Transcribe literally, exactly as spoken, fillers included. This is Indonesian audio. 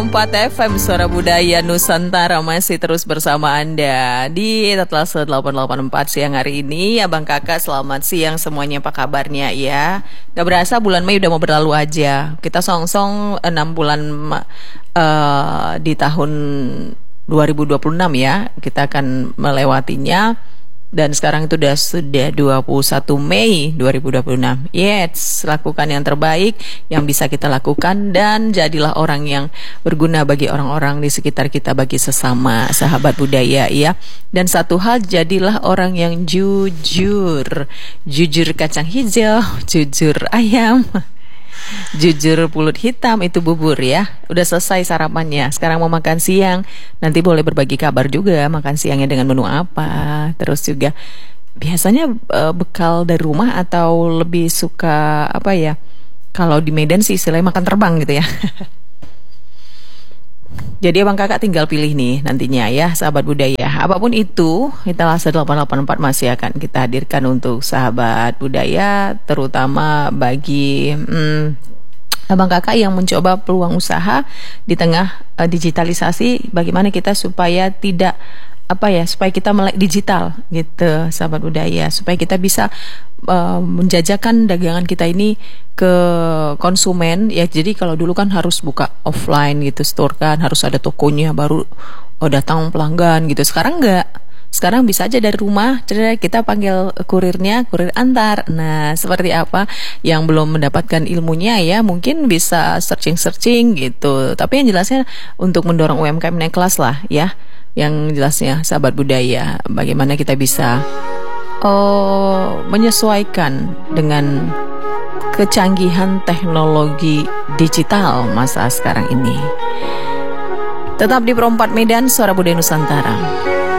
empat F M Suara Budaya Nusantara masih terus bersama Anda di Etalase delapan delapan empat siang hari ini. Abang kakak selamat siang semuanya, apa kabarnya ya? Gak berasa bulan Mei udah mau berlalu aja. Kita song-song enam bulan uh, di tahun dua ribu dua puluh enam ya. Kita akan melewatinya. Dan sekarang itu sudah sudah dua puluh satu Mei dua ribu dua puluh enam. Yes, lakukan yang terbaik yang bisa kita lakukan dan jadilah orang yang berguna bagi orang-orang di sekitar kita, bagi sesama sahabat budaya ya. Dan satu hal, jadilah orang yang jujur. Jujur kacang hijau, jujur ayam. Jujur pulut hitam itu bubur ya. Udah selesai sarapannya. Sekarang mau makan siang. Nanti boleh berbagi kabar juga makan siangnya dengan menu apa. Terus juga biasanya e, bekal dari rumah atau lebih suka apa ya? Kalau di Medan sih istilahnya makan terbang gitu ya. Jadi abang kakak tinggal pilih nih nantinya ya sahabat budaya. Apapun itu, Etalase delapan delapan empat masih akan kita hadirkan untuk sahabat budaya, terutama bagi hmm, abang kakak yang mencoba peluang usaha di tengah uh, digitalisasi. Bagaimana kita supaya tidak apa ya, supaya kita melek digital gitu sahabat budaya, supaya kita bisa uh, menjajakan dagangan kita ini ke konsumen ya. Jadi kalau dulu kan harus buka offline gitu, store kan harus ada tokonya baru oh datang pelanggan gitu. Sekarang enggak. Sekarang bisa aja dari rumah, kita panggil kurirnya, kurir antar. Nah, seperti apa yang belum mendapatkan ilmunya ya, mungkin bisa searching-searching gitu. Tapi yang jelasnya untuk mendorong U M K M naik kelas lah ya. Yang jelasnya sahabat budaya, bagaimana kita bisa oh, menyesuaikan dengan kecanggihan teknologi digital masa sekarang ini. Tetap di Pro empat Medan, Suara Budaya Nusantara.